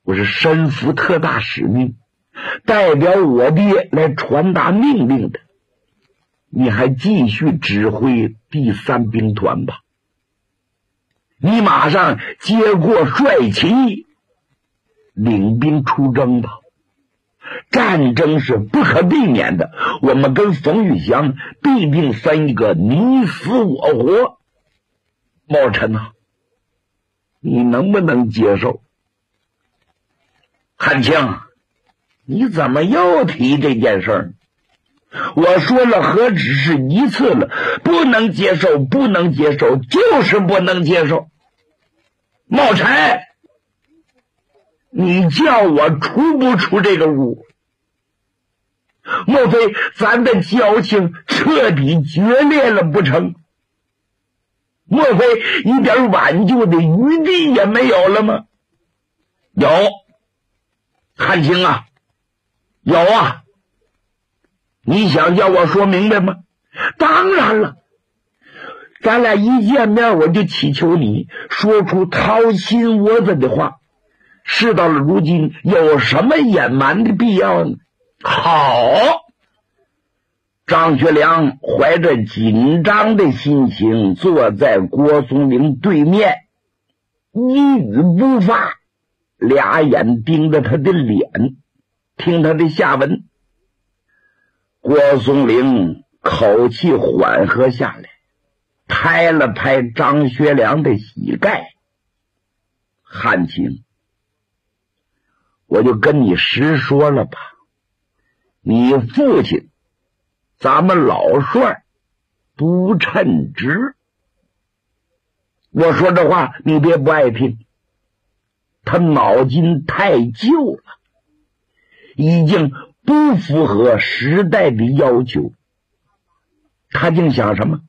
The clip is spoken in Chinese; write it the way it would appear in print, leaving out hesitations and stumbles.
我是身负特大使命，代表我爹来传达命令的。你还继续指挥第3兵团吧，你马上接过帅旗，领兵出征吧。战争是不可避免的，我们跟冯玉祥必定分一个你死我活。茂臣啊，你能不能接受？汉卿，你怎么又提这件事儿？我说了何止是一次了，不能接受，不能接受，就是不能接受。茂臣，你叫我出不出这个屋？莫非咱的交情彻底决裂了不成？莫非一点挽救的余地也没有了吗？有，汉卿啊，有啊。你想叫我说明白吗？当然了，咱俩一见面我就祈求你说出掏心窝子的话，事到了如今有什么隐瞒的必要呢？好，张学良怀着紧张的心情坐在郭松龄对面，一语不发，俩眼盯着他的脸，听他的下文。郭松龄口气缓和下来，拍了拍张学良的膝盖。汉卿，我就跟你实说了吧，你父亲咱们老帅不称职。我说这话你别不爱听，他脑筋太旧了，已经不符合时代的要求。他竟想什么？